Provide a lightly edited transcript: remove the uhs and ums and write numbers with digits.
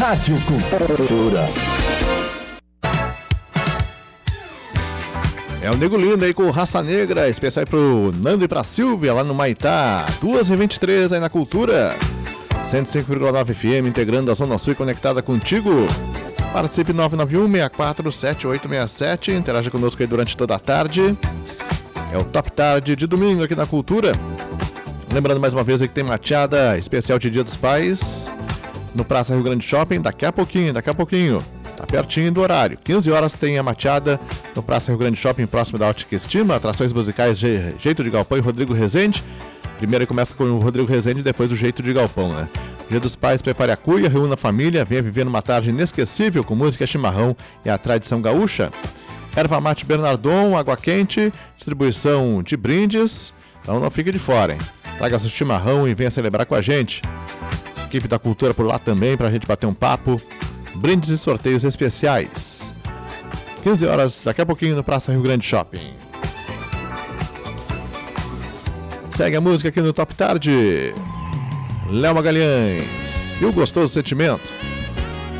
Rádio Cultura. É o Nego Lindo aí com Raça Negra, especial aí pro Nando e pra Silvia, lá no Maitá. 2h23 aí na Cultura. 105,9 FM, integrando a Zona Sul e conectada contigo. Participe 991-647867. Interaja conosco aí durante toda a tarde. É o Top Tarde de domingo aqui na Cultura. Lembrando mais uma vez aí que tem mateada especial de Dia dos Pais no Praça Rio Grande Shopping. Daqui a pouquinho. Tá pertinho do horário. 15 horas tem a mateada no Praça Rio Grande Shopping, próximo da Ótica Estima. Atrações musicais Jeito de Galpão e Rodrigo Rezende. Primeiro começa com o Rodrigo Rezende e depois o Jeito de Galpão, né? Dia dos Pais, prepare a cuia, reúna a família, venha viver numa tarde inesquecível com música, chimarrão e a tradição gaúcha. Erva Mate Bernardon, água quente, distribuição de brindes. Então não fique de fora, hein? Traga seu chimarrão e venha celebrar com a gente. Equipe da Cultura por lá também pra gente bater um papo. Brindes e sorteios especiais. 15 horas, daqui a pouquinho no Praça Rio Grande Shopping. Segue a música aqui no Top Tarde. Léo Magalhães e o Gostoso Sentimento.